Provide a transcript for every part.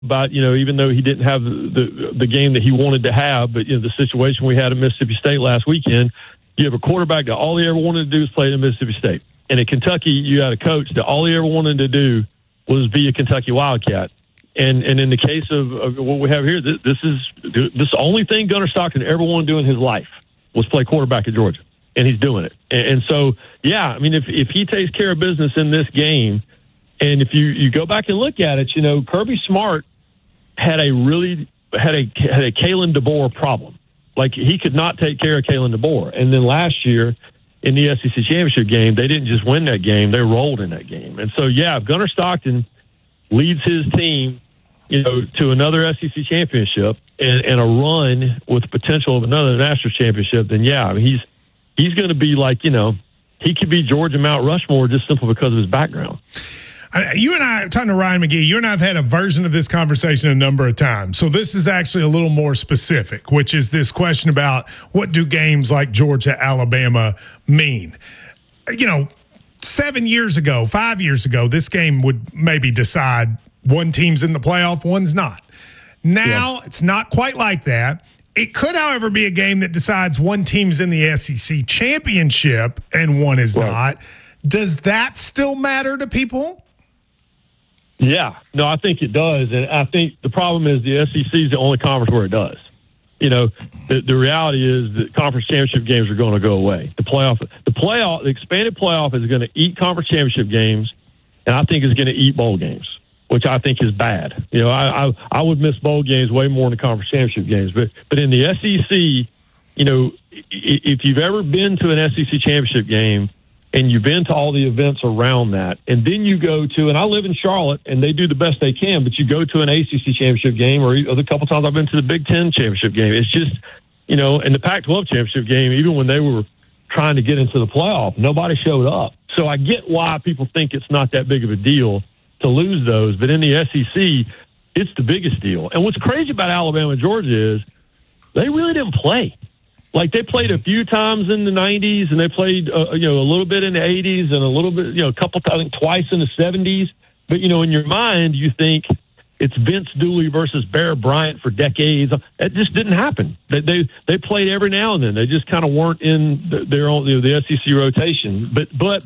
about, even though he didn't have the game that he wanted to have, but, the situation we had at Mississippi State last weekend, you have a quarterback that all he ever wanted to do was play at Mississippi State. And at Kentucky, you had a coach that all he ever wanted to do was be a Kentucky Wildcat. And in the case of what we have here, this is the only thing Gunnar Stockton ever wanted to do in his life was play quarterback at Georgia. And he's doing it. And so, yeah, I mean, if he takes care of business in this game, and if you go back and look at it, Kirby Smart had a Kalen DeBoer problem. Like, he could not take care of Kalen DeBoer. And then last year in the SEC championship game, they didn't just win that game, they rolled in that game. And so, yeah, if Gunnar Stockton leads his team, to another SEC championship and a run with the potential of another national championship, then, yeah, I mean, he's going to be like, he could be Georgia Mount Rushmore just simply because of his background. You and I, talking to Ryan McGee, you and I have had a version of this conversation a number of times. So this is actually a little more specific, which is this question about what do games like Georgia, Alabama mean? 7 years ago, 5 years ago, this game would maybe decide one team's in the playoff, one's not. Now It's not quite like that. It could, however, be a game that decides one team's in the SEC championship and one is not. Does that still matter to people? Yeah. No, I think it does. And I think the problem is the SEC is the only conference where it does. The reality is that conference championship games are going to go away. The expanded playoff is going to eat conference championship games, and I think it's going to eat bowl games, which I think is bad. I would miss bowl games way more than the conference championship games. But in the SEC, if you've ever been to an SEC championship game and you've been to all the events around that, and then you go to, and I live in Charlotte, and they do the best they can, but you go to an ACC championship game, or the couple times I've been to the Big Ten championship game, it's just, and the Pac-12 championship game, even when they were trying to get into the playoff, nobody showed up. So I get why people think it's not that big of a deal to lose those, but in the SEC, it's the biggest deal. And what's crazy about Alabama and Georgia is they really didn't play. Like, they played a few times in the 90s, and they played, a little bit in the 80s and a little bit, I think twice in the 70s. But, in your mind, you think it's Vince Dooley versus Bear Bryant for decades. It just didn't happen. They played every now and then. They just kind of weren't in their own, the SEC rotation. But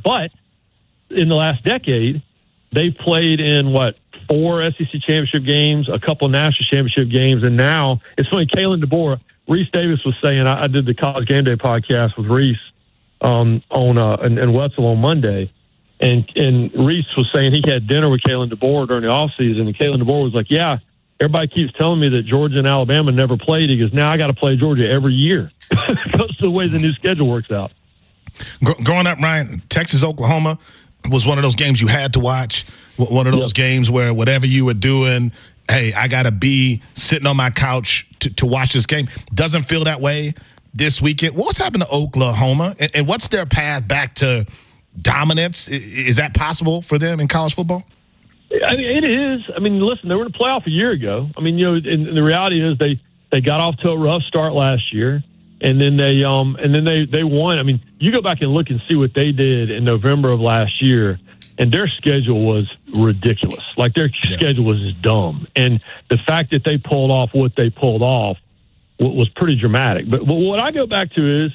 in the last decade, they've played in, 4 SEC championship games, a couple of national championship games, and now, it's funny, Kalen DeBoer, Reese Davis was saying, I did the College Game Day podcast with Reese and Wetzel on Monday, and Reese was saying he had dinner with Kalen DeBoer during the offseason, and Kalen DeBoer was like, yeah, everybody keeps telling me that Georgia and Alabama never played. He goes, now I got to play Georgia every year because of the way the new schedule works out. Growing up, Ryan, Texas-Oklahoma was one of those games you had to watch, one of those games where whatever you were doing, hey, I got to be sitting on my couch to watch this game. Doesn't feel that way this weekend. What's happened to Oklahoma, and what's their path back to dominance? Is that possible for them in college football? I mean, it is. I mean, listen, they were in the playoff a year ago. I mean, and the reality is they got off to a rough start last year, and then they won. I mean, you go back and look and see what they did in November of last year, and their schedule was ridiculous. Like, their schedule was just dumb. And the fact that they pulled off what they pulled off was pretty dramatic. But what I go back to is,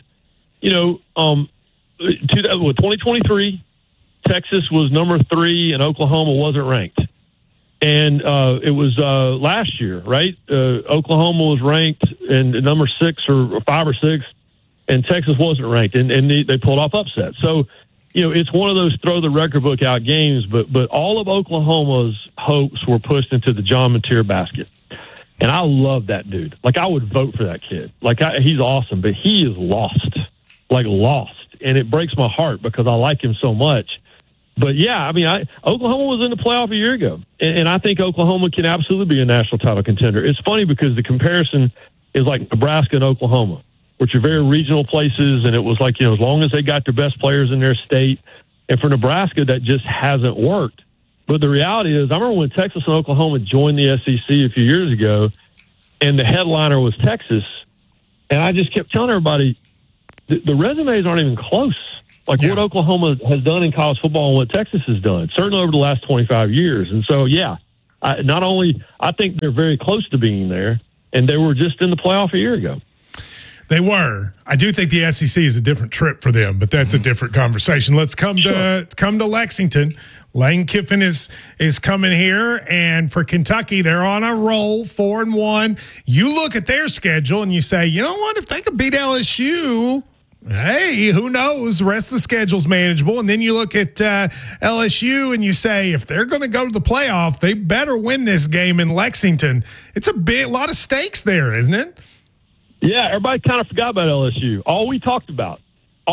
2023, Texas was number 3 and Oklahoma wasn't ranked. And it was last year, right? Oklahoma was ranked and number 6 or 5 or 6, and Texas wasn't ranked. And they pulled off upsets. So, it's one of those throw the record book out games, but all of Oklahoma's hopes were pushed into the John Mateer basket. And I love that dude. Like, I would vote for that kid. Like, he's awesome, but he is lost. And it breaks my heart because I like him so much. But, yeah, I mean, Oklahoma was in the playoff a year ago, and I think Oklahoma can absolutely be a national title contender. It's funny because the comparison is like Nebraska and Oklahoma, which are very regional places, and it was like, as long as they got their best players in their state. And for Nebraska, that just hasn't worked. But the reality is, I remember when Texas and Oklahoma joined the SEC a few years ago, and the headliner was Texas, and I just kept telling everybody, the resumes aren't even close. What Oklahoma has done in college football and what Texas has done, certainly over the last 25 years. And so, I think they're very close to being there, and they were just in the playoff a year ago. They were. I do think the SEC is a different trip for them, but that's a different conversation. Let's come to Lexington. Lane Kiffin is coming here, and for Kentucky, they're on a roll, 4-1. You look at their schedule and you say, you know what? If they could beat LSU, hey, who knows? The rest of the schedule's manageable. And then you look at LSU and you say, if they're going to go to the playoff, they better win this game in Lexington. It's a lot of stakes there, isn't it? Yeah, everybody kind of forgot about LSU. All we've talked about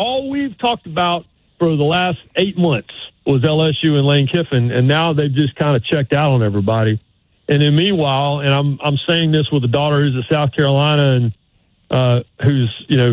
for the last 8 months was LSU and Lane Kiffin, and now they've just kind of checked out on everybody. And then meanwhile, and I'm saying this with a daughter who's at South Carolina and who's,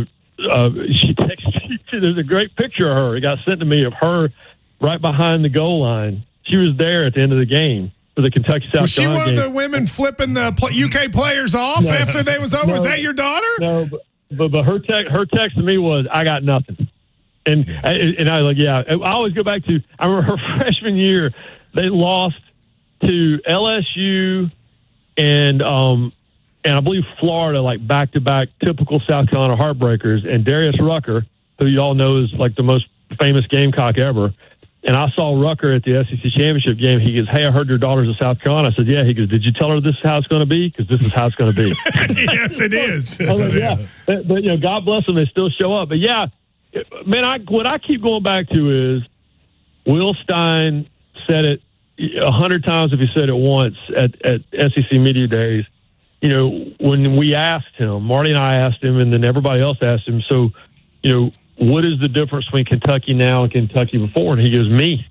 she texted me. There's a great picture of her. It got sent to me of her right behind the goal line. She was there at the end of the game for the Kentucky South Carolina game. Was she one of the women flipping the UK players off after they was over? No, was that your daughter? No, but her text to me was, "I got nothing," and I was like, "Yeah." I always go back to, I remember her freshman year, they lost to LSU and I believe Florida, like back-to-back typical South Carolina heartbreakers, and Darius Rucker, who you all know is like the most famous Gamecock ever. And I saw Rucker at the SEC championship game. He goes, "Hey, I heard your daughter's at South Carolina." I said, "Yeah." He goes, "Did you tell her this is how it's going to be? Because this is how it's going to be." Yes, it is. I was like, yeah. But God bless them. They still show up. But, yeah, man, what I keep going back to is Will Stein said it 100 times if he said it once at SEC Media Days. When we asked him, Marty and I asked him, and then everybody else asked him, so, what is the difference between Kentucky now and Kentucky before? And he goes, me.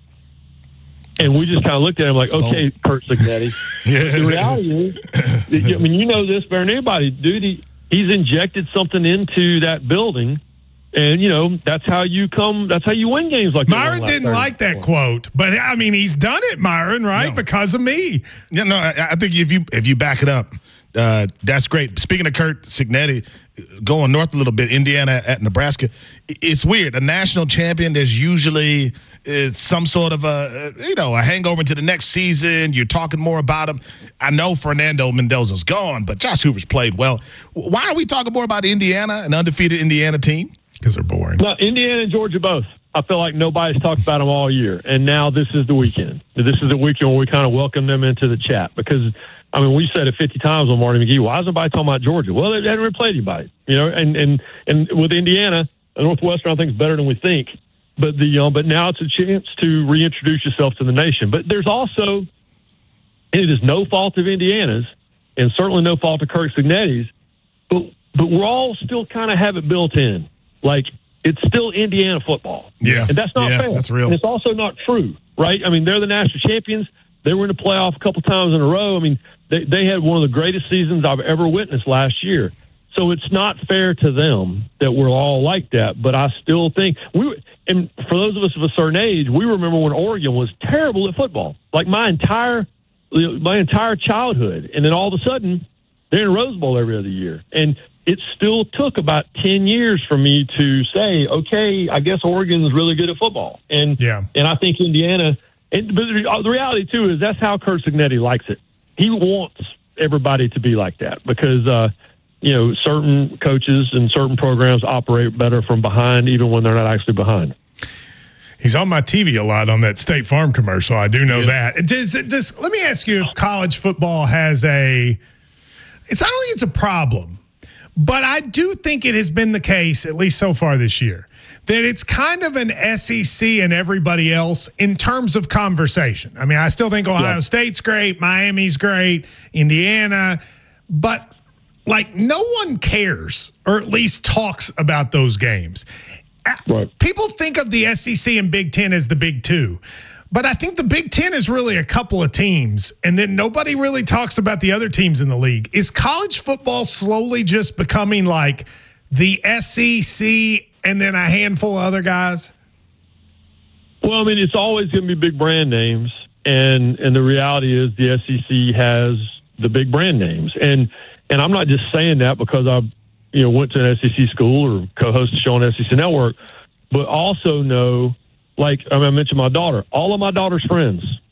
And we just kind of looked at him like, okay, Curt Cignetti. The reality is, I mean, you know this better than anybody, dude. He's injected something into that building, and, that's how you win games like that. Myron didn't like that quote, but, I mean, he's done it, Myron, right? Because of me. Yeah, no, I think if you back it up, that's great. Speaking of Curt Cignetti, going north a little bit, Indiana at Nebraska, it's weird. A national champion, there's usually some sort of a hangover into the next season. You're talking more about him. I know Fernando Mendoza's gone, but Josh Hoover's played well. Why are we talking more about Indiana, an undefeated Indiana team? Because they're boring. No, Indiana and Georgia both. I feel like nobody's talked about them all year, and now this is the weekend. This is the weekend where we kind of welcome them into the chat because, I mean, we said it 50 times on Marty McGee. Why is nobody talking about Georgia? Well, they hadn't really played anybody, and with Indiana, Northwestern, I think is better than we think. But but now it's a chance to reintroduce yourself to the nation. But there's also, and it is no fault of Indiana's, and certainly no fault of Curt Cignetti's, but we're all still kind of have it built in, like it's still Indiana football. Yes, and that's not fair. That's real. And it's also not true, right? I mean, they're the national champions. They were in the playoff a couple times in a row. I mean, they had one of the greatest seasons I've ever witnessed last year. So it's not fair to them that we're all like that. But I still think and for those of us of a certain age, we remember when Oregon was terrible at football, like my entire childhood. And then all of a sudden, they're in Rose Bowl every other year. And it still took about 10 years for me to say, okay, I guess Oregon's really good at football. And I think Indiana. But the reality, too, is that's how Curt Cignetti likes it. He wants everybody to be like that because, certain coaches and certain programs operate better from behind, even when they're not actually behind. He's on my TV a lot on that State Farm commercial. I do know that. Let me ask you if college football has it's not only it's a problem, but I do think it has been the case, at least so far this year, that it's kind of an SEC and everybody else in terms of conversation. I mean, I still think Ohio State's great, Miami's great, Indiana, but like no one cares or at least talks about those games. Right. People think of the SEC and Big Ten as the Big Two, but I think the Big Ten is really a couple of teams, and then nobody really talks about the other teams in the league. Is college football slowly just becoming like the SEC and then a handful of other guys? Well, I mean, it's always going to be big brand names, and the reality is the SEC has the big brand names. And I'm not just saying that because I went to an SEC school or co-hosted a show on SEC Network, but also know, like I mentioned my daughter, all of my daughter's friends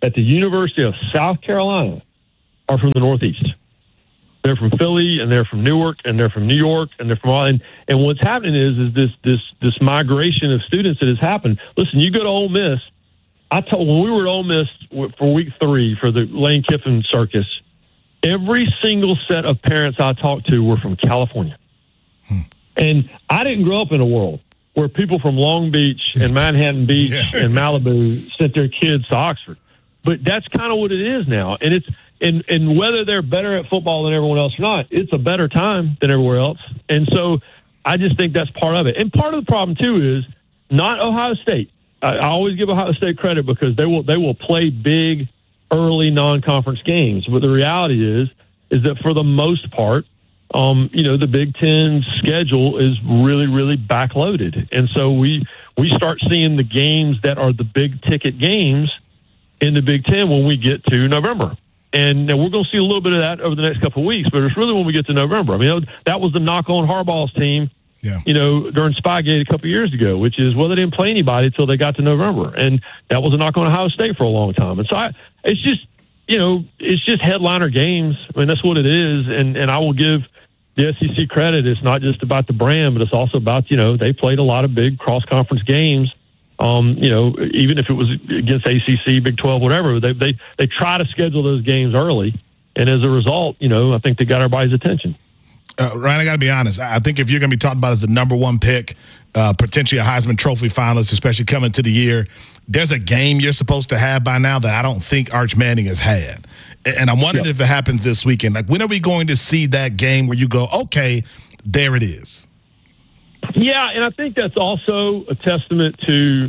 at the University of South Carolina are from the Northeast. They're from Philly, and they're from Newark, and they're from New York, and they're from all. And what's happening is this migration of students that has happened. Listen, you go to Ole Miss. When we were at Ole Miss for week 3 for the Lane Kiffin Circus, every single set of parents I talked to were from California. And I didn't grow up in a world where people from Long Beach and Manhattan Beach and Malibu sent their kids to Oxford. But that's kind of what it is now. And it's and whether they're better at football than everyone else or not, it's a better time than everywhere else. And so I just think that's part of it. And part of the problem, too, is not Ohio State. I always give Ohio State credit because they will play big, early non-conference games. But the reality is that for the most part, the Big Ten schedule is really, really backloaded. And so we start seeing the games that are the big-ticket games in the Big Ten when we get to November. And we're going to see a little bit of that over the next couple of weeks, but it's really when we get to November. I mean, that was the knock on Harbaugh's team, during Spygate a couple of years ago, which is, well, they didn't play anybody until they got to November. And that was a knock on Ohio State for a long time. And so it's just headliner games. I mean, that's what it is. And I will give the SEC credit. It's not just about the brand, but it's also about, they played a lot of big cross-conference games. Even if it was against ACC, Big 12, whatever, they try to schedule those games early. And as a result, I think they got everybody's attention. Ryan, I got to be honest. I think if you're going to be talked about as the number one pick, potentially a Heisman Trophy finalist, especially coming to the year, there's a game you're supposed to have by now that I don't think Arch Manning has had. And I'm wondering if it happens this weekend. Like, when are we going to see that game where you go, okay, there it is? Yeah, and I think that's also a testament to,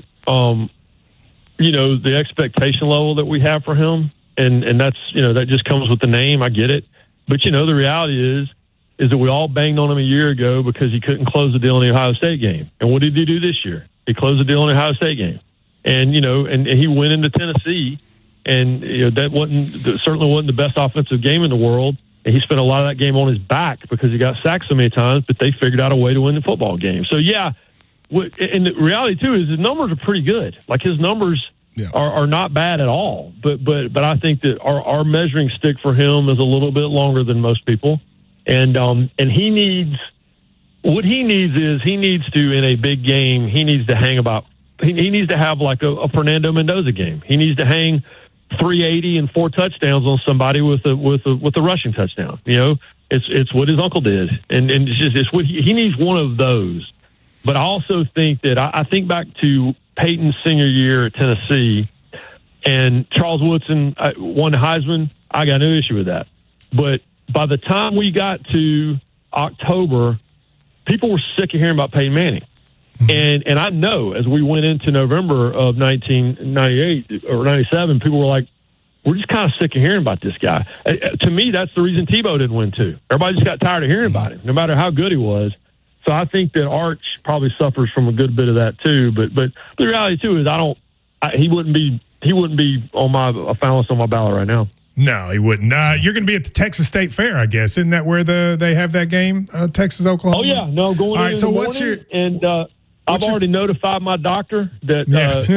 the expectation level that we have for him. And that's, that just comes with the name. I get it. But, the reality is that we all banged on him a year ago because he couldn't close the deal in the Ohio State game. And what did he do this year? He closed the deal in the Ohio State game. And, and he went into Tennessee. And, that certainly wasn't the best offensive game in the world. And he spent a lot of that game on his back because he got sacked so many times, but they figured out a way to win the football game. So, and the reality, too, is his numbers are pretty good. Like, his numbers are not bad at all. But I think that our measuring stick for him is a little bit longer than most people. And he needs – what he needs is he needs to, in a big game, he needs to hang about – he needs to have like a Fernando Mendoza game. He needs to hang – 380 and 4 touchdowns on somebody with a rushing touchdown. It's what his uncle did, and it's what he needs, one of those. But I also think that I think back to Peyton's senior year at Tennessee, and Charles Woodson won the Heisman. I got no issue with that. But by the time we got to October, people were sick of hearing about Peyton Manning. And I know as we went into November of 1998 or 97, people were like, we're just kind of sick of hearing about this guy. To me, that's the reason Tebow didn't win, too. Everybody just got tired of hearing about him, no matter how good he was. So I think that Arch probably suffers from a good bit of that, too. But the reality, too, is he wouldn't be on a finalist on my ballot right now. No, he wouldn't. You're going to be at the Texas State Fair, I guess. Isn't that where they have that game, Texas, Oklahoma? Oh, yeah. No, going All right, in so the what's morning, your... And I've already notified my doctor that,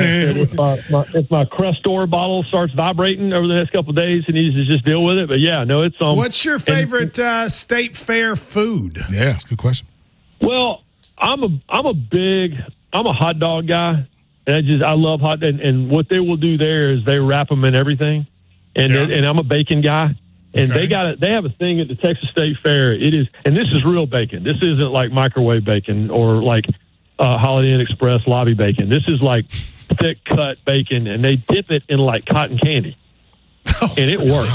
if my Crestor bottle starts vibrating over the next couple of days, he needs to just deal with it. But it's what's your favorite State Fair food? Yeah, that's a good question. Well, I'm a hot dog guy, and I love hot. And what they will do there is they wrap them in everything, and I'm a bacon guy. And they have a thing at the Texas State Fair. It is, and this is real bacon. This isn't like microwave bacon or like Holiday Inn Express lobby bacon. This is like thick cut bacon, and they dip it in like cotton candy, and it works.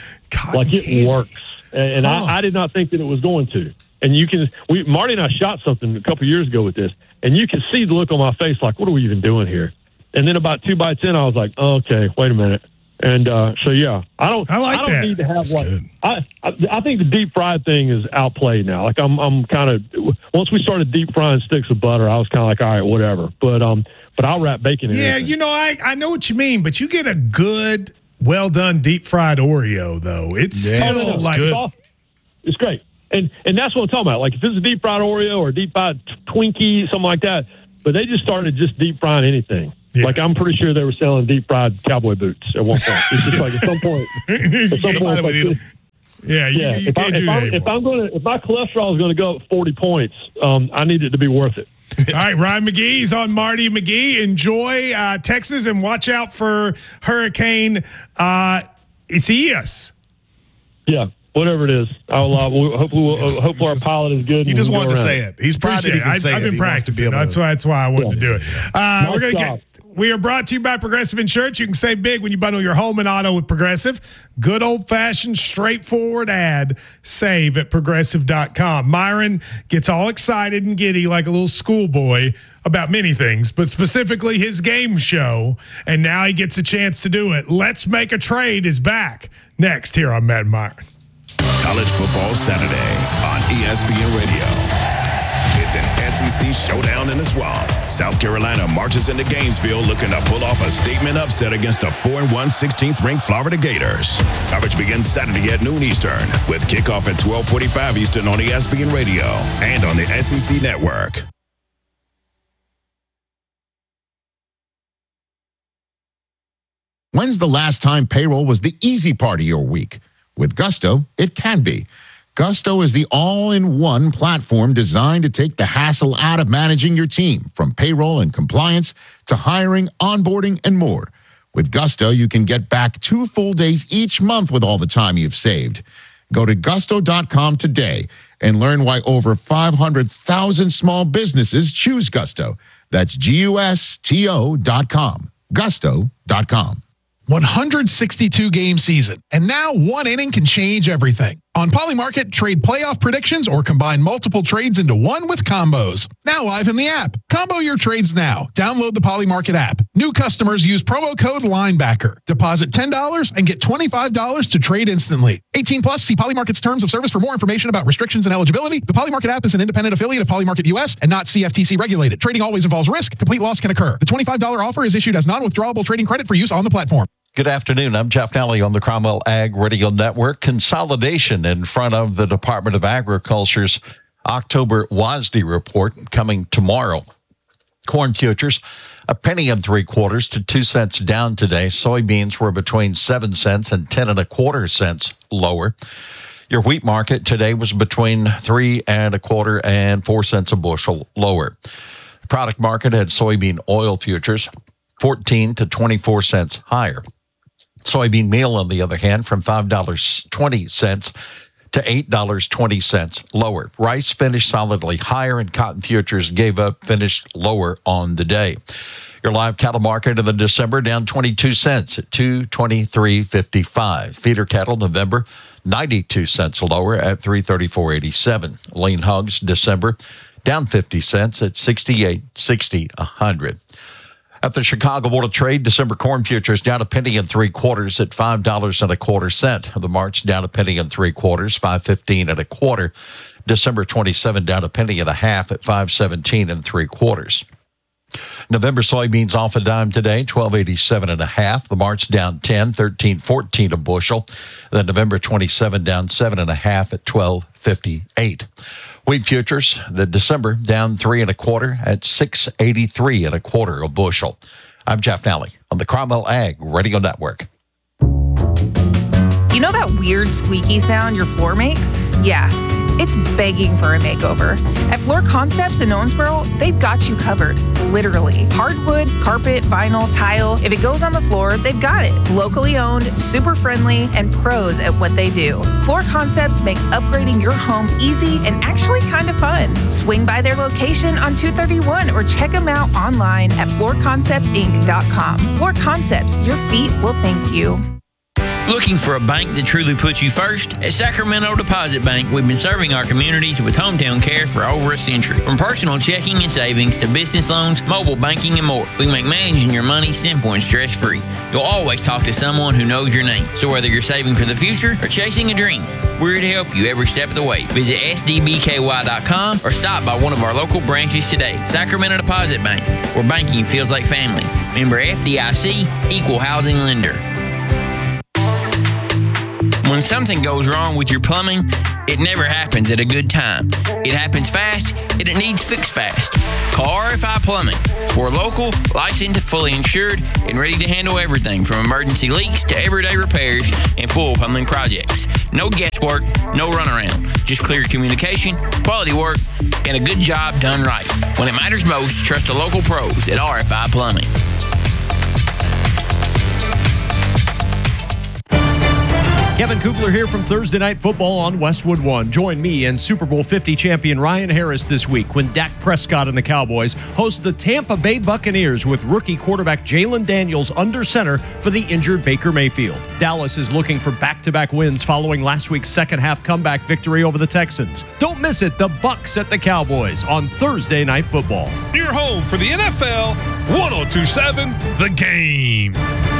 It works. And I did not think that it was going to. And Marty and I shot something a couple years ago with this, and you can see the look on my face, like, what are we even doing here? And then about 2 bites in, I was like, oh, okay, wait a minute. And I don't need to have I think the deep fried thing is outplayed now. Like I'm kind of, once we started deep frying sticks of butter, I was kind of like, all right, whatever. But I'll wrap bacon in it. Yeah, I know what you mean, but you get a good, well done deep fried Oreo though. It's still good. It's great. And that's what I'm talking about. Like if it's a deep fried Oreo or a deep fried Twinkie, something like that. But they just started just deep frying anything. Yeah. Like, I'm pretty sure they were selling deep fried cowboy boots at one point. It's just like at some point. If my cholesterol is going to go up 40 points, I need it to be worth it. All right, Ryan McGee's on Marty McGee. Enjoy Texas and watch out for Hurricane. It's Ias. Yeah, whatever it is. Hopefully our pilot is good. He just wanted to say it. He's proud that he can say it. I've been practicing. That's why I wanted to do it. We are brought to you by Progressive Insurance. You can save big when you bundle your home and auto with Progressive. Good old-fashioned, straightforward ad. Save at Progressive.com. Myron gets all excited and giddy like a little schoolboy about many things, but specifically his game show, and now he gets a chance to do it. Let's Make a Trade is back next here on Matt and Myron. College Football Saturday on ESPN Radio. It's an SEC showdown in the Swamp. South Carolina marches into Gainesville looking to pull off a statement upset against the 4-1 16th-ranked Florida Gators. Coverage begins Saturday at noon Eastern with kickoff at 12:45 Eastern on ESPN Radio and on the SEC Network. When's the last time payroll was the easy part of your week? With Gusto, it can be. Gusto is the all-in-one platform designed to take the hassle out of managing your team, from payroll and compliance to hiring, onboarding, and more. With Gusto, you can get back 2 full days each month with all the time you've saved. Go to gusto.com today and learn why over 500,000 small businesses choose Gusto. That's GUSTO.com. Gusto.com. 162-game season, and now one inning can change everything. On Polymarket, trade playoff predictions or combine multiple trades into one with combos. Now live in the app. Combo your trades now. Download the Polymarket app. New customers use promo code LINEBACKER. Deposit $10 and get $25 to trade instantly. 18 plus, see Polymarket's terms of service for more information about restrictions and eligibility. The Polymarket app is an independent affiliate of Polymarket US and not CFTC regulated. Trading always involves risk. Complete loss can occur. The $25 offer is issued as non-withdrawable trading credit for use on the platform. Good afternoon. I'm Jeff Nally on the Cromwell Ag Radio Network. Consolidation in front of the Department of Agriculture's October WASDE report coming tomorrow. Corn futures, $0.0175 to 2 cents down today. Soybeans were between 7 cents and 10 1/4 cents lower. Your wheat market today was between 3 1/4 and 4 cents a bushel lower. The product market had soybean oil futures 14 to 24 cents higher. Soybean meal, on the other hand, from $5.20 to $8.20 lower. Rice finished solidly higher, and cotton futures finished lower on the day. Your live cattle market in the December down 22 cents at $223.55. Feeder cattle November 92 cents lower at $334.87. Lean hogs December down 50 cents at $68.60 a hundred. At the Chicago Board of Trade, December corn futures down $0.0375 at $5.25. The March down $0.0375, $5.15 1/4. December 27 down $0.015 at $5.17 3/4. November soybeans off a dime today, $12.87 1/2. The March down 10, $13.14 a bushel. Then November 27 down 7 1/2 at $12.58. Wheat futures, the December down 3 1/4 at $6.83 1/4 a bushel. I'm Jeff Nally on the Cromwell Ag Radio Network. You know that weird squeaky sound your floor makes? Yeah, it's begging for a makeover. At Floor Concepts in Owensboro, they've got you covered, literally. Hardwood, carpet, vinyl, tile, if it goes on the floor, they've got it. Locally owned, super friendly, and pros at what they do. Floor Concepts makes upgrading your home easy and actually kind of fun. Swing by their location on 231 or check them out online at floorconceptsinc.com. Floor Concepts, your feet will thank you. Looking for a bank that truly puts you first? At Sacramento Deposit Bank, we've been serving our communities with hometown care for over a century. From personal checking and savings to business loans, mobile banking, and more, we make managing your money simple and stress-free. You'll always talk to someone who knows your name. So whether you're saving for the future or chasing a dream, we're here to help you every step of the way. Visit sdbky.com or stop by one of our local branches today. Sacramento Deposit Bank, where banking feels like family. Member FDIC, Equal Housing Lender. When something goes wrong with your plumbing, It never happens at a good time. It happens fast, and it needs fixed fast. Call RFI Plumbing. We're local, licensed, fully insured, and ready to handle everything from emergency leaks to everyday repairs and full plumbing projects. No guesswork, no runaround. Just clear communication, quality work, and a good job done right. When it matters most, trust the local pros at RFI Plumbing. Kevin Kugler here from Thursday Night Football on Westwood One. Join me and Super Bowl 50 champion Ryan Harris this week when Dak Prescott and the Cowboys host the Tampa Bay Buccaneers with rookie quarterback Jalen Daniels under center for the injured Baker Mayfield. Dallas is looking for back-to-back wins following last week's second-half comeback victory over the Texans. Don't miss it, the Bucs at the Cowboys on Thursday Night Football. Your home for the NFL, 102.7 The Game.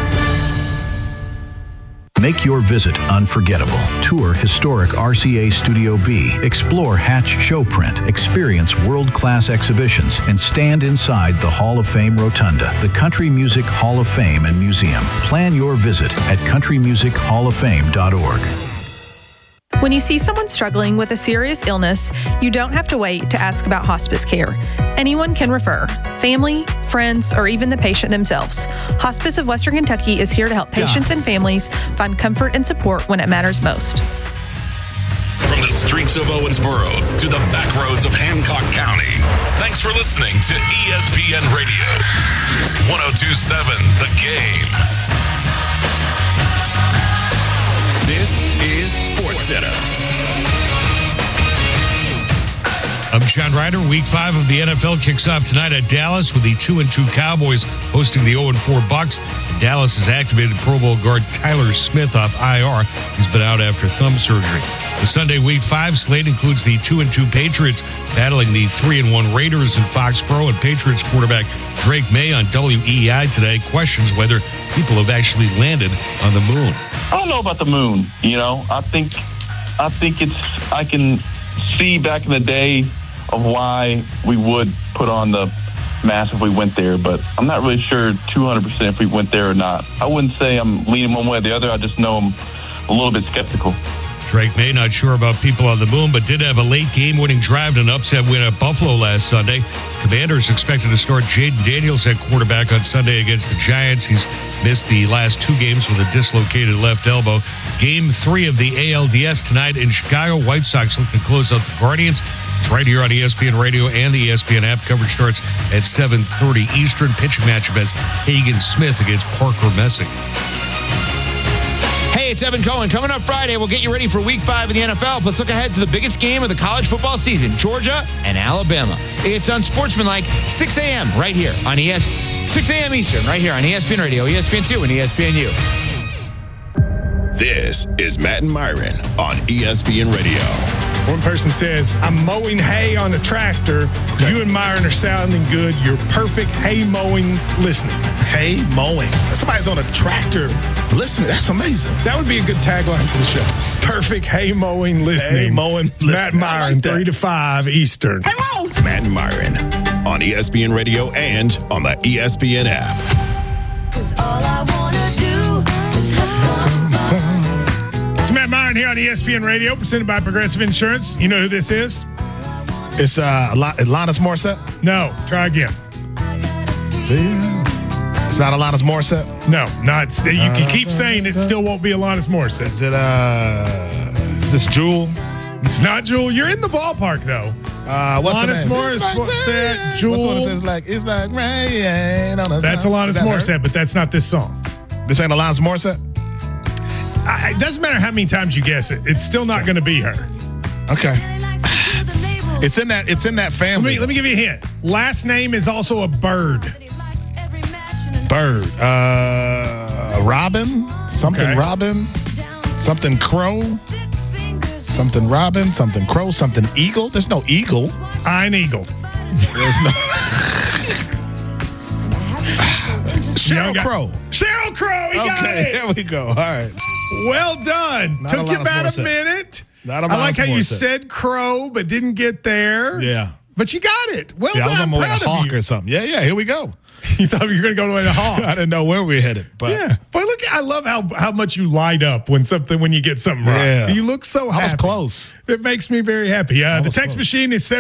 Make your visit unforgettable. Tour historic RCA Studio B. Explore Hatch Showprint. Experience world-class exhibitions and stand inside the Hall of Fame Rotunda, the Country Music Hall of Fame and Museum. Plan your visit at countrymusichofoffame.org. When you see someone struggling with a serious illness, you don't have to wait to ask about hospice care. Anyone can refer, family, friends, or even the patient themselves. Hospice of Western Kentucky is here to help patients and families find comfort and support when it matters most. From the streets of Owensboro to the back roads of Hancock County, thanks for listening to ESPN Radio. 102.7 The Game. This is SportsCenter. I'm John Ryder. Week 5 of the NFL kicks off tonight at Dallas with the 2-2 Cowboys hosting the 0-4 Bucs. Dallas has activated Pro Bowl guard Tyler Smith off IR. He's been out after thumb surgery. The Sunday Week 5 slate includes the 2-2 Patriots battling the 3-1 Raiders in Foxborough, and Patriots quarterback Drake May on WEEI today questions whether people have actually landed on the moon. I don't know about the moon. I think I can see back in the day of why we would put on the mask if we went there, but I'm not really sure 200% if we went there or not. I wouldn't say I'm leaning one way or the other. I just know I'm a little bit skeptical. Drake May not sure about people on the moon, but did have a late game-winning drive and an upset win at Buffalo last Sunday. Commanders expected to start Jaden Daniels at quarterback on Sunday against the Giants. He's missed the last 2 games with a dislocated left elbow. Game 3 of the ALDS tonight in Chicago. White Sox looking to close out the Guardians. It's right here on ESPN Radio and the ESPN app. Coverage starts at 7:30 Eastern. Pitching matchup as Hagen Smith against Parker Messick. Hey, it's Evan Cohen. Coming up Friday, we'll get you ready for Week 5 in the NFL. Let's look ahead to the biggest game of the college football season, Georgia and Alabama. It's on Sportsmanlike, 6 a.m. right here on 6 a.m. Eastern, right here on ESPN Radio, ESPN2, and ESPNU. This is Matt and Myron on ESPN Radio. One person says, I'm mowing hay on a tractor. Okay. You and Myron are sounding good. You're perfect hay mowing listening. Hay mowing. Somebody's on a tractor listening. That's amazing. That would be a good tagline for the show. Perfect hay mowing listening. Hay mowing listening. Matt and Myron, like 3 to 5 Eastern. Hello. Matt and Myron on ESPN Radio and on the ESPN app. 'Cause all I wanna do is have some fun. It's Matt Myron here on ESPN Radio, presented by Progressive Insurance. You know who this is? It's Alanis Morissette? No, try again. It's not Alanis Morissette? No, not. You can keep saying it, still won't be Alanis Morissette. Is this Jewel? It's not Jewel. You're in the ballpark, though. What's Alanis Morissette, Jewel. What's the one that says, it's like rain on a That's Alanis Morissette, but that's not this song. This ain't Alanis Morissette? It doesn't matter how many times you guess it. It's still not going to be her. Okay. It's in that family. Let me give you a hint. Last name is also a bird. Bird. Robin. Something okay. Robin. Something crow. Something robin. Something crow. Something eagle. There's no eagle. An eagle. There's no. Sheryl Crow. Sheryl Crow. He got it. There we go. All right. Well done. Took you about a minute. I like how you said crow, but didn't get there. Yeah. But you got it. Well Yeah, I done. was on my way Proud to of Hawk you. or something. Yeah, here we go. You thought you were going to go to the Hawk. I didn't know where we were headed. But Yeah, but look, I love how much you light up when you get something right. Yeah. You look so happy. I was close. It makes me very happy. The text machine is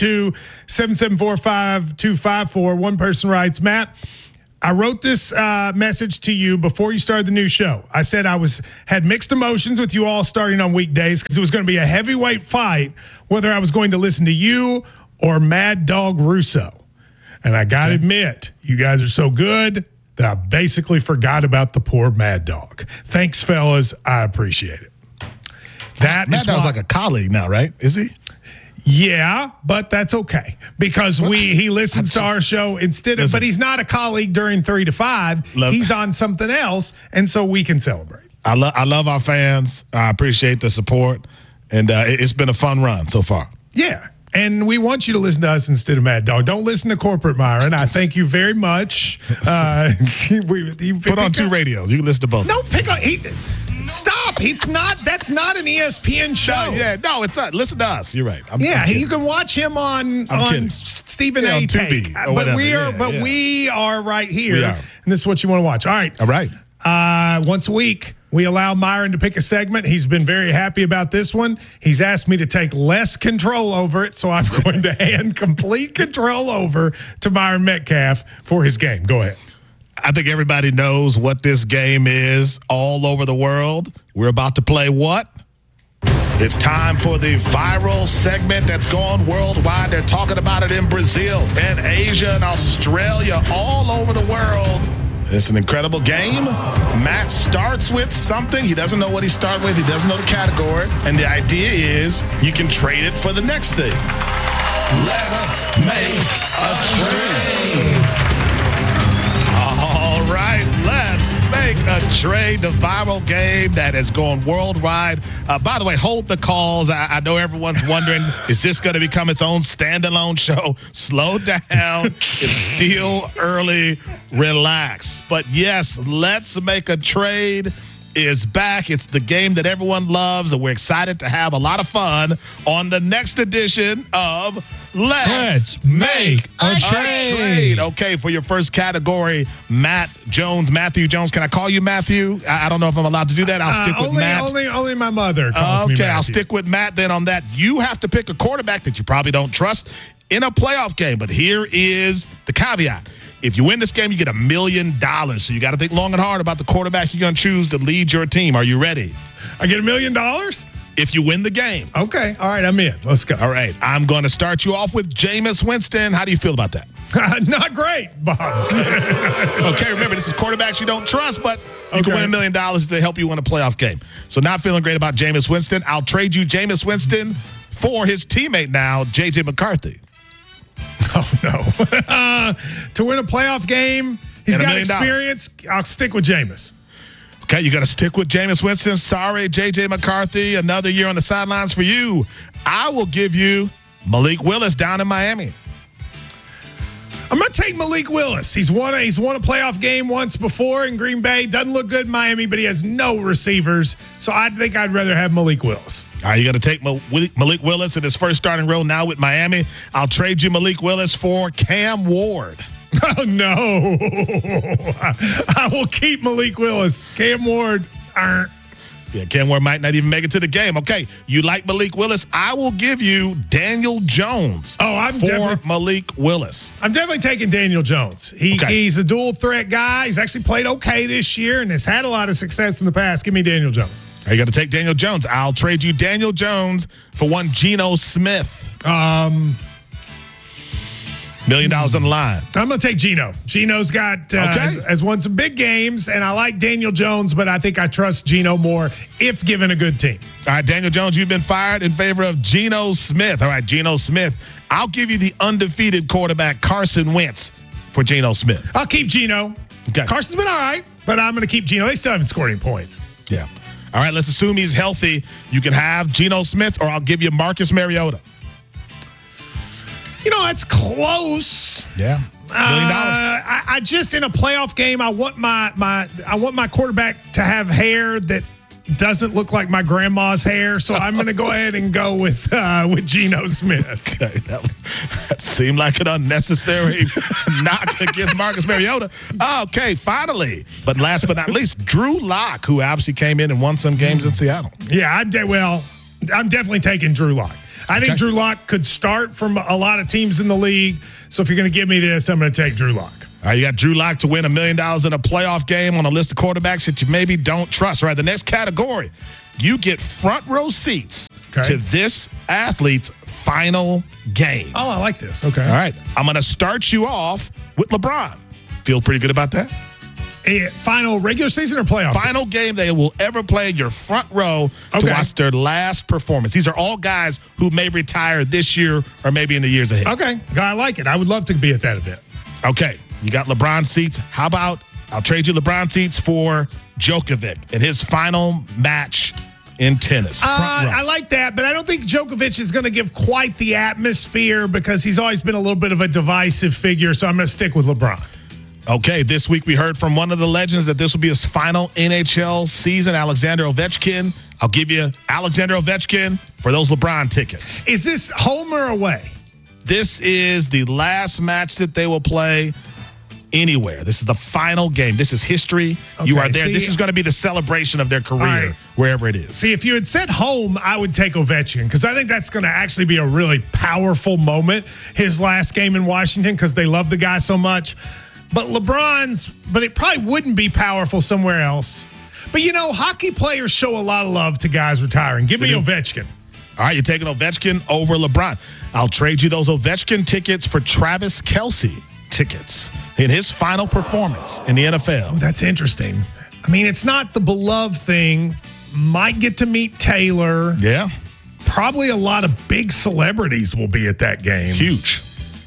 772-774-5254. One person writes, Matt, I wrote this message to you before you started the new show. I said I had mixed emotions with you all starting on weekdays because it was going to be a heavyweight fight whether I was going to listen to you or Mad Dog Russo. And I got to admit, you guys are so good that I basically forgot about the poor Mad Dog. Thanks, fellas. I appreciate it. Mad Dog's like a colleague now, right? Is he? Yeah, but that's okay because he listens to our show instead of, but he's not a colleague during 3 to 5. He's on something else, and so we can celebrate. I love our fans. I appreciate the support, and it's been a fun run so far. Yeah. And we want you to listen to us instead of Mad Dog. Don't listen to corporate Myron. I thank you very much. Put on 2 radios. You can listen to both. No, pick up. Stop. That's not an ESPN show. No, it's not. Listen to us. You're right. You can watch him on Stephen A. Take. But we are right here. We are. And this is what you want to watch. All right. Once a week, we allow Myron to pick a segment. He's been very happy about this one. He's asked me to take less control over it, so I'm going to hand complete control over to Myron Metcalf for his game. Go ahead. I think everybody knows what this game is all over the world. We're about to play what? It's time for the viral segment that's gone worldwide. They're talking about it in Brazil and Asia and Australia, all over the world. It's an incredible game. Matt starts with something. He doesn't know what he's starting with. He doesn't know the category. And the idea is you can trade it for the next thing. Let's make a trade. All right, let's make a trade. The viral game that has gone worldwide. By the way, hold the calls. I know everyone's wondering, is this going to become its own standalone show? Slow down. It's still early. Relax. But yes, let's make a trade is back. It's the game that everyone loves, and we're excited to have a lot of fun on the next edition of Let's Make a Trade. Okay, for your first category, Matthew Jones. Can I call you Matthew? I don't know if I'm allowed to do that. I'll stick with Matt. Only my mother calls me Matthew. I'll stick with Matt then on that. You have to pick a quarterback that you probably don't trust in a playoff game. But here is the caveat. If you win this game, you get $1 million. So you got to think long and hard about the quarterback you're going to choose to lead your team. Are you ready? I get $1 million? If you win the game. Okay. All right, I'm in. Let's go. All right. I'm going to start you off with Jameis Winston. How do you feel about that? Not great, Bob. Okay, remember, this is quarterbacks you don't trust, but you can win $1 million to help you win a playoff game. So not feeling great about Jameis Winston. I'll trade you Jameis Winston for his teammate now, J.J. McCarthy. Oh, no. To win a playoff game, he's got experience. I'll stick with Jameis. Okay, you got to stick with Jameis Winston. Sorry, J.J. McCarthy. Another year on the sidelines for you. I will give you Malik Willis down in Miami. I'm going to take Malik Willis. He's won a playoff game once before in Green Bay. Doesn't look good in Miami, but he has no receivers. So I think I'd rather have Malik Willis. All right, you got to take Malik Willis in his first starting role now with Miami. I'll trade you Malik Willis for Cam Ward. Oh, no. I will keep Malik Willis. Cam Ward. Yeah, Cam Ward might not even make it to the game. Okay, you like Malik Willis? I will give you Daniel Jones for Malik Willis. I'm definitely taking Daniel Jones. He's a dual threat guy. He's actually played okay this year and has had a lot of success in the past. Give me Daniel Jones. You got to take Daniel Jones. I'll trade you Daniel Jones for one Geno Smith. $1 million on the line. I'm going to take Geno. Geno's got has won some big games, and I like Daniel Jones, but I think I trust Geno more if given a good team. All right, Daniel Jones, you've been fired in favor of Geno Smith. All right, Geno Smith. I'll give you the undefeated quarterback Carson Wentz for Geno Smith. I'll keep Geno. Okay. Carson's been all right, but I'm going to keep Geno. They still haven't scored any points. Yeah. All right, let's assume he's healthy. You can have Geno Smith, or I'll give you Marcus Mariota. You know, that's close. Yeah. $1 million. I just, in a playoff game, I want my quarterback to have hair that doesn't look like my grandma's hair, so I'm going to go ahead and go with Geno Smith. Okay, that seemed like an unnecessary knock against Marcus Mariota. Okay, finally, but last but not least, Drew Lock, who obviously came in and won some games in Seattle. Yeah, I'm definitely taking Drew Lock. I think Drew Lock could start from a lot of teams in the league. So if you're going to give me this, I'm going to take Drew Lock. All right, you got Drew Lock to win $1 million in a playoff game on a list of quarterbacks that you maybe don't trust. All right, the next category, you get front row seats to this athlete's final game. Oh, I like this. Okay. All right, I'm going to start you off with LeBron. Feel pretty good about that? Final regular season or playoff? Final game they will ever play in your front row to watch their last performance. These are all guys who may retire this year or maybe in the years ahead. Okay, I like it. I would love to be at that event. Okay, you got LeBron seats. How about I'll trade you LeBron seats for Djokovic in his final match in tennis. I like that, but I don't think Djokovic is going to give quite the atmosphere because he's always been a little bit of a divisive figure, so I'm going to stick with LeBron. Okay, this week we heard from one of the legends that this will be his final NHL season, Alexander Ovechkin. I'll give you Alexander Ovechkin for those LeBron tickets. Is this home or away? This is the last match that they will play anywhere. This is the final game. This is history. Okay, you are there. This is going to be the celebration of their career, wherever it is. See, if you had said home, I would take Ovechkin because I think that's going to actually be a really powerful moment, his last game in Washington, because they love the guy so much. But but it probably wouldn't be powerful somewhere else. But, hockey players show a lot of love to guys retiring. Give me Ovechkin. All right, you're taking Ovechkin over LeBron. I'll trade you those Ovechkin tickets for Travis Kelce tickets in his final performance in the NFL. Oh, that's interesting. I mean, it's not the beloved thing. Might get to meet Taylor. Yeah. Probably a lot of big celebrities will be at that game. Huge.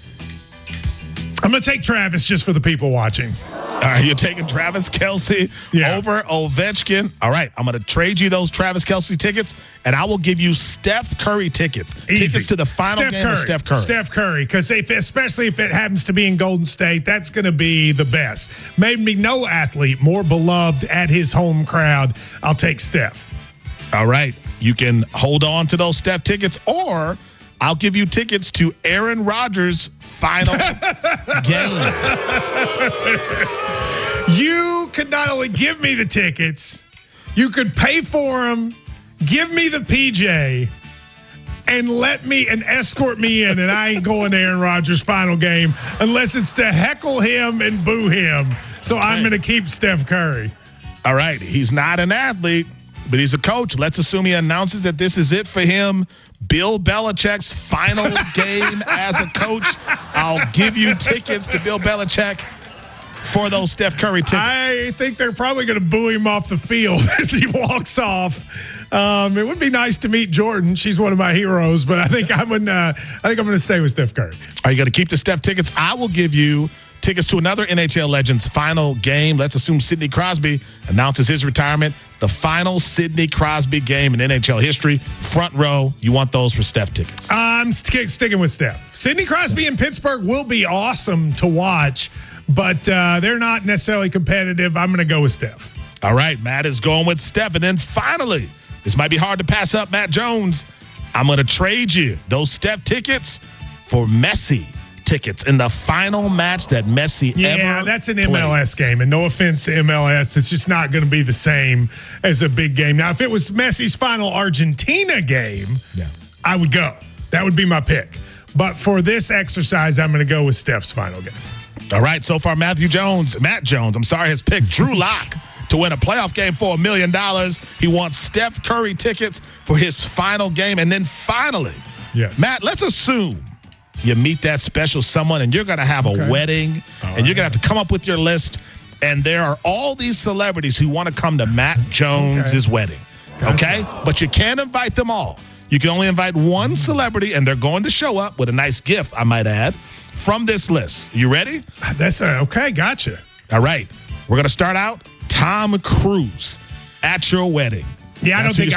I'm going to take Travis just for the people watching. All right, you're taking Travis Kelce over Ovechkin. All right, I'm going to trade you those Travis Kelce tickets, and I will give you Steph Curry tickets. Easy. Tickets to the final game of Steph Curry. Steph Curry, because especially if it happens to be in Golden State, that's going to be the best. Maybe no athlete more beloved at his home crowd. I'll take Steph. All right, you can hold on to those Steph tickets, or I'll give you tickets to Aaron Rodgers' final game. You could not only give me the tickets, you could pay for them, give me the PJ, and escort me in, and I ain't going to Aaron Rodgers' final game unless it's to heckle him and boo him. So I'm going to keep Steph Curry. All right, he's not an athlete, but he's a coach. Let's assume he announces that this is it for him. Bill Belichick's final game as a coach. I'll give you tickets to Bill Belichick for those Steph Curry tickets. I think they're probably going to boo him off the field as he walks off. It would be nice to meet Jordan. She's one of my heroes, but I think I'm going to stay with Steph Curry. Are you going to keep the Steph tickets? I will give you tickets to another NHL legend's final game. Let's assume Sidney Crosby announces his retirement. The final Sidney Crosby game in NHL history. Front row. You want those for Steph tickets? I'm sticking with Steph. Sidney Crosby in Pittsburgh will be awesome to watch, but they're not necessarily competitive. I'm going to go with Steph. All right, Matt is going with Steph. And then finally, this might be hard to pass up, Matt Jones. I'm going to trade you those Steph tickets for Messi tickets in the final match that Messi ever Yeah, that's an played. MLS game, and no offense to MLS, it's just not going to be the same as a big game. Now, if it was Messi's final Argentina game, I would go. That would be my pick. But for this exercise, I'm going to go with Steph's final game. All right, so far, Matt Jones, has picked Drew Lock to win a playoff game for $1 million. He wants Steph Curry tickets for his final game. And then finally, Matt, let's assume you meet that special someone and you're going to have a wedding and you're going to have to come up with your list. And there are all these celebrities who want to come to Matt Jones's wedding. Okay? But you can't invite them all. You can only invite one celebrity and they're going to show up with a nice gift, I might add, from this list. You ready? That's okay. Gotcha. All right. We're going to start out Tom Cruise at your wedding. Yeah, I don't think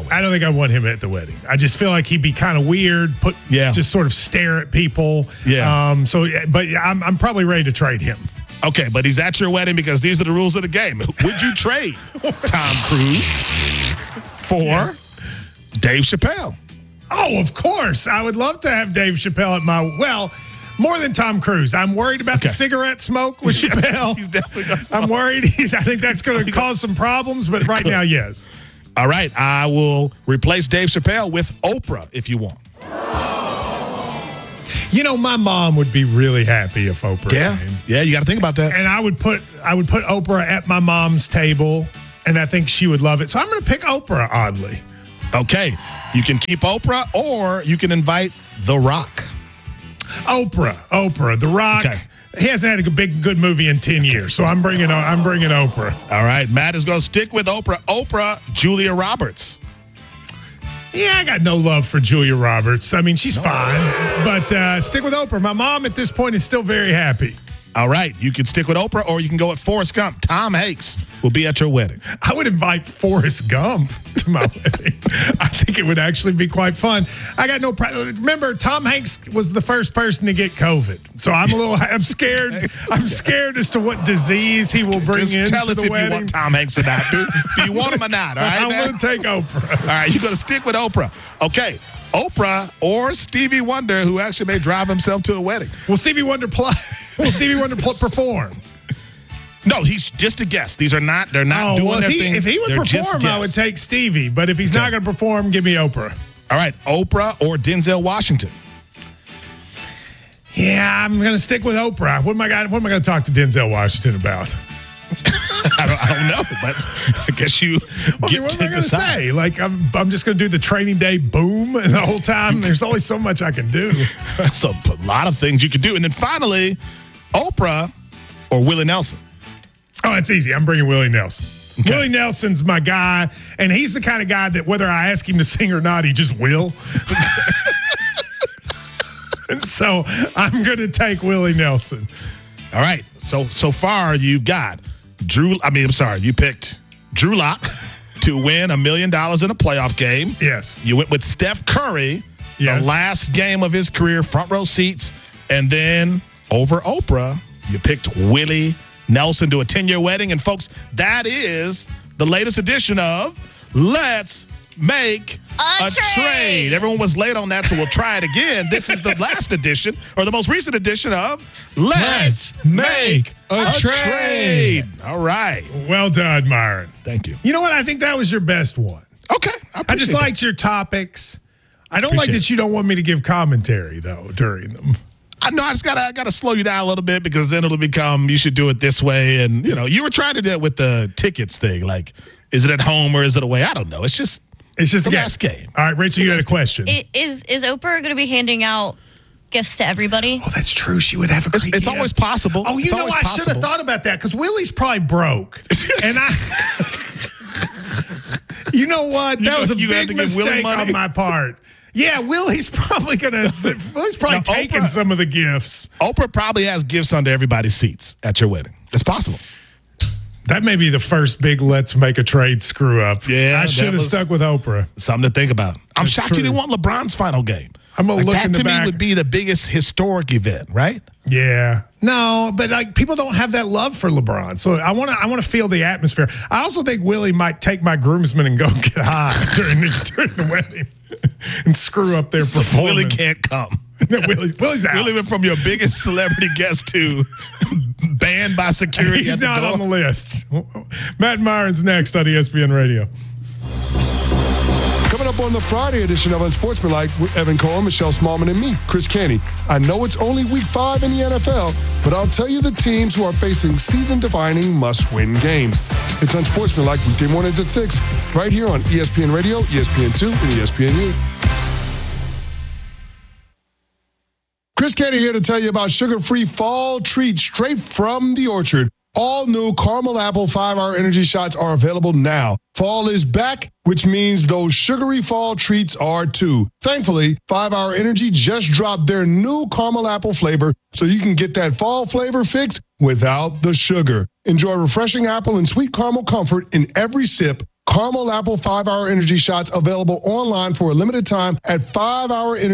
I want him at the wedding. I just feel like he'd be kind of weird. Just sort of stare at people. Yeah. But I'm probably ready to trade him. Okay, but he's at your wedding because these are the rules of the game. Would you trade Tom Cruise for Dave Chappelle. Oh, of course. I would love to have Dave Chappelle at more than Tom Cruise. I'm worried about the cigarette smoke with Chappelle. He's definitely gonna I'm worried. I think that's going to cause some problems, but right now, yes. All right. I will replace Dave Chappelle with Oprah if you want. You know, my mom would be really happy if Oprah came. Yeah, you got to think about that. And I would put Oprah at my mom's table, and I think she would love it. So I'm going to pick Oprah, oddly. Okay. You can keep Oprah, or you can invite The Rock. Oprah. The Rock. Okay. He hasn't had a good movie in 10 years, so I'm bringing Oprah. All right. Matt is going to stick with Oprah. Oprah, Julia Roberts. Yeah, I got no love for Julia Roberts. I mean, she's fine, but stick with Oprah. My mom at this point is still very happy. All right. You can stick with Oprah, or you can go with Forrest Gump. Tom Hanks will be at your wedding. I would invite Forrest Gump to my wedding. I think it would actually be quite fun. I got no problem. Remember, Tom Hanks was the first person to get COVID. So I'm scared. I'm scared as to what disease he will bring Just into tell us the if wedding. you want Tom Hanks or not. Do you want him or not? All right, I'm man? going to take Oprah. All right, you're going to stick with Oprah. Okay. Oprah or Stevie Wonder, who actually may drive himself to the wedding. Will Stevie Wonder perform? No, he's just a guest. They're not doing their thing. If he would They're just perform, I would guests. take Stevie. But if he's not going to perform, give me Oprah. All right, Oprah or Denzel Washington. Yeah, I'm going to stick with Oprah. What am I going to talk to Denzel Washington about? I don't know, but I guess you get what to am I going to decide. say? Like, I'm just going to do the training day boom and the whole time. There's only so much I can do. That's a lot of things you could do. And then finally, Oprah or Willie Nelson. Oh, it's easy. I'm bringing Willie Nelson. Okay. Willie Nelson's my guy, and he's the kind of guy that whether I ask him to sing or not, he just will. And so I'm going to take Willie Nelson. All right. So far you've got you picked Drew Lock to win $1 million in a playoff game. Yes. You went with Steph Curry, the last game of his career, front row seats. And then over Oprah, you picked Willie Nelson to a 10-year wedding. And folks, that is the latest edition of Let's Make a Trade. Everyone was late on that, so we'll try it again. This is the last edition, or the most recent edition of Let's Make a Trade. All right. Well done, Myron. Thank you. You know what? I think that was your best one. Okay. I just liked your topics. I don't like that you don't want me to give commentary, though, during them. No, I just gotta slow you down a little bit, because then it'll become you should do it this way. And you were trying to do it with the tickets thing. Like, is it at home or is it away? I don't know. It's just the last game. All right, Rachel, you had a question. Is Oprah going to be handing out gifts to everybody? Oh, that's true. She would have a great It's always possible. Oh, It's you know, always I should have possible. thought about that, because Willie's probably broke. And you know what? That was a big mistake on my part. Yeah, Willie's probably taking some of the gifts. Oprah probably has gifts under everybody's seats at your wedding. It's possible. That may be the first big let's make a trade screw up. Yeah, I should have stuck with Oprah. Something to think about. I'm That's shocked you true. didn't want LeBron's final game. I'm gonna look that in the to back. me would be the biggest historic event, right? Yeah. No, but people don't have that love for LeBron. So I want to feel the atmosphere. I also think Willie might take my groomsmen and go get high during the wedding and screw up their performance. Willie can't come. No, Willie's out. Willie went from your biggest celebrity guest to banned by security. He's at the not door. on the list. Matt Myron's next on ESPN Radio. Coming up on the Friday edition of Unsportsmanlike with Evan Cohen, Michelle Smallman, and me, Chris Canty. I know it's only week 5 in the NFL, but I'll tell you the teams who are facing season-defining must-win games. It's Unsportsmanlike weekday mornings at 6, right here on ESPN Radio, ESPN2, and ESPNU. Chris Canty here to tell you about sugar-free fall treats straight from the orchard. All new caramel apple 5-hour energy shots are available now. Fall is back, which means those sugary fall treats are too. Thankfully, 5-hour energy just dropped their new caramel apple flavor, so you can get that fall flavor fix without the sugar. Enjoy refreshing apple and sweet caramel comfort in every sip. Caramel Apple 5-hour energy shots available online for a limited time at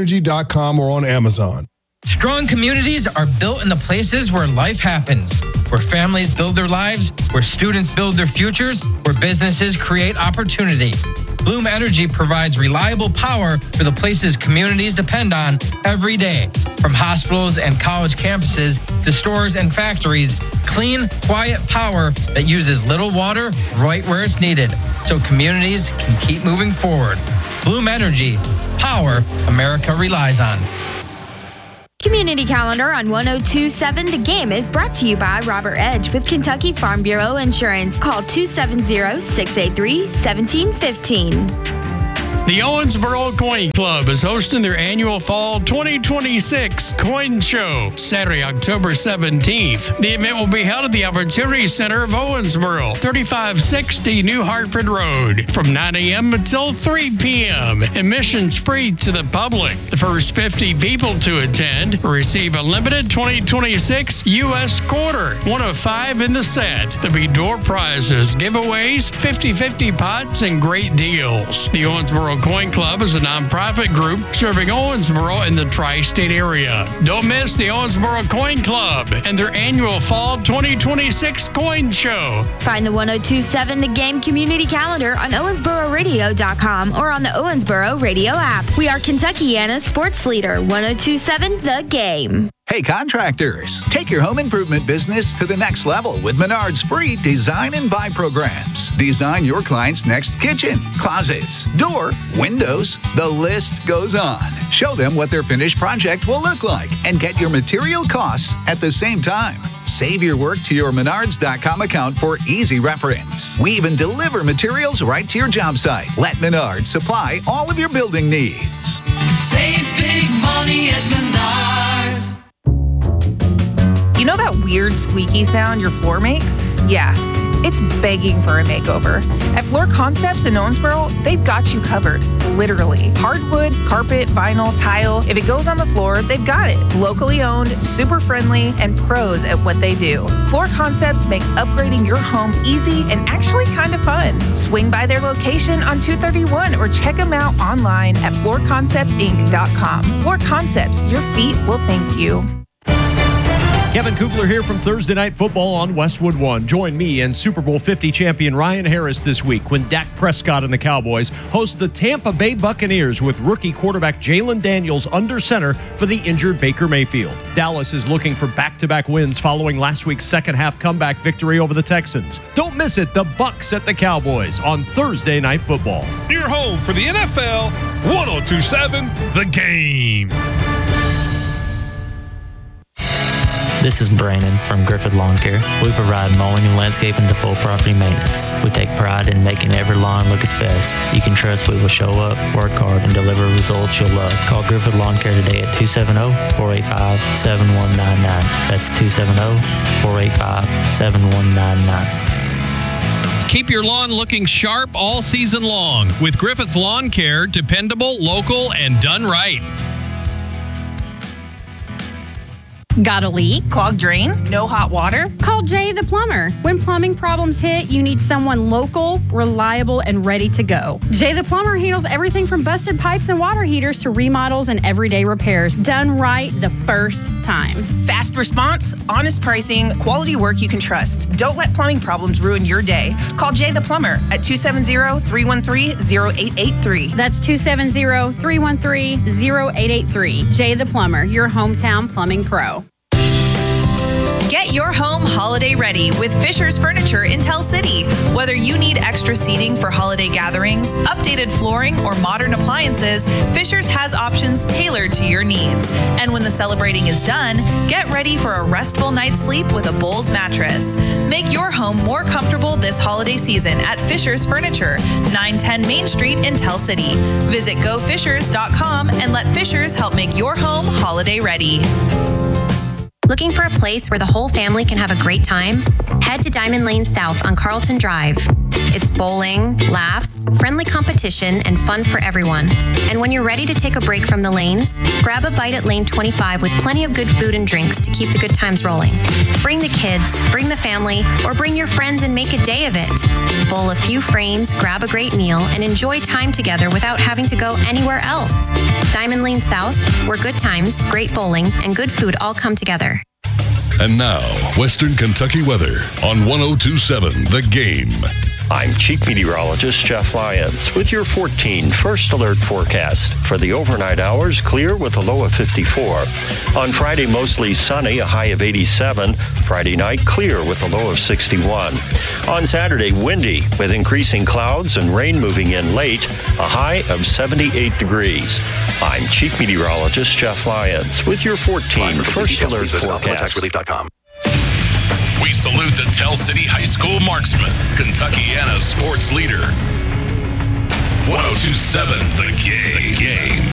5hourenergy.com or on Amazon. Strong communities are built in the places where life happens. where families build their lives, where students build their futures, where businesses create opportunity. Bloom Energy provides reliable power for the places communities depend on every day. From hospitals and college campuses to stores and factories, clean, quiet power that uses little water right where it's needed, so communities can keep moving forward. Bloom Energy, power America relies on. Community Calendar on 102.7 The Game is brought to you by Robert Edge with Kentucky Farm Bureau Insurance. Call 270-683-1715. The Owensboro Coin Club is hosting their annual Fall 2026 Coin Show, Saturday, October 17th. The event will be held at the Opportunity Center of Owensboro, 3560 New Hartford Road, from 9 a.m. until 3 p.m. Admissions free to the public. The first 50 people to attend will receive a limited 2026 U.S. quarter, one of 5 in the set. There'll be door prizes, giveaways, 50-50 pots, and great deals. The Owensboro Coin Club is a nonprofit group serving Owensboro in the tri-state area. Don't miss the Owensboro Coin Club and their annual Fall 2026 Coin Show. Find the 102.7 The Game Community Calendar on OwensboroRadio.com or on the Owensboro Radio app. We are Kentuckiana's sports leader, 102.7 The Game. Hey contractors, take your home improvement business to the next level with Menard's free design and buy programs. Design your client's next kitchen, closets, door, windows, the list goes on. Show them what their finished project will look like and get your material costs at the same time. Save your work to your Menards.com account for easy reference. We even deliver materials right to your job site. Let Menards supply all of your building needs. Save big money at Menards. You know that weird squeaky sound your floor makes? Yeah, it's begging for a makeover. At Floor Concepts in Owensboro, they've got you covered, literally. Hardwood, carpet, vinyl, tile. If it goes on the floor, they've got it. Locally owned, super friendly, and pros at what they do. Floor Concepts makes upgrading your home easy and actually kind of fun. Swing by their location on 231 or check them out online at floorconceptsinc.com. Floor Concepts, your feet will thank you. Kevin Kugler here from Thursday Night Football on Westwood One. Join me and Super Bowl 50 champion Ryan Harris this week when Dak Prescott and the Cowboys host the Tampa Bay Buccaneers with rookie quarterback Jalen Daniels under center for the injured Baker Mayfield. Dallas is looking for back-to-back wins following last week's second-half comeback victory over the Texans. Don't miss it, the Bucs at the Cowboys on Thursday Night Football. Your home for the NFL, 102.7 The Game. This is Brandon from Griffith Lawn Care. We provide mowing and landscaping to full property maintenance. We take pride in making every lawn look its best. You can trust we will show up, work hard, and deliver results you'll love. Call Griffith Lawn Care today at 270-485-7199. That's 270-485-7199. Keep your lawn looking sharp all season long with Griffith Lawn Care, dependable, local, and done right. Got a leak? Clogged drain? No hot water? Call Jay the Plumber. When plumbing problems hit, you need someone local, reliable, and ready to go. Jay the Plumber handles everything from busted pipes and water heaters to remodels and everyday repairs. Done right the first time. Fast response, honest pricing, quality work you can trust. Don't let plumbing problems ruin your day. Call Jay the Plumber at 270-313-0883. That's 270-313-0883. Jay the Plumber, your hometown plumbing pro. Get your home holiday ready with Fisher's Furniture in Tell City. Whether you need extra seating for holiday gatherings, updated flooring, or modern appliances, Fisher's has options tailored to your needs. And when the celebrating is done, get ready for a restful night's sleep with a Bowls mattress. Make your home more comfortable this holiday season at Fisher's Furniture, 910 Main Street in Tell City. Visit gofishers.com and let Fisher's help make your home holiday ready. Looking for a place where the whole family can have a great time? Head to Diamond Lane South on Carlton Drive. It's bowling, laughs, friendly competition, and fun for everyone. And when you're ready to take a break from the lanes, grab a bite at Lane 25 with plenty of good food and drinks to keep the good times rolling. Bring the kids, bring the family, or bring your friends and make a day of it. Bowl a few frames, grab a great meal, and enjoy time together without having to go anywhere else. Diamond Lane South, where good times, great bowling, and good food all come together. And now, Western Kentucky weather on 102.7 The Game. I'm Chief Meteorologist Jeff Lyons with your 14 First Alert forecast. For the overnight hours, clear with a low of 54. On Friday, mostly sunny, a high of 87. Friday night, clear with a low of 61. On Saturday, windy with increasing clouds and rain moving in late, a high of 78 degrees. I'm Chief Meteorologist Jeff Lyons with your 14 First Alert forecast. We salute the Tell City High School marksman, Kentuckiana's sports leader. 102.7 The Game.